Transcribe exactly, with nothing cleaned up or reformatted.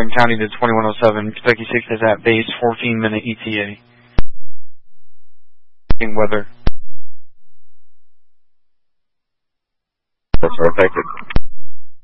Hardin County to twenty-one oh seven. Kentucky six is at base, fourteen minute E T A. Weather. That's perfect.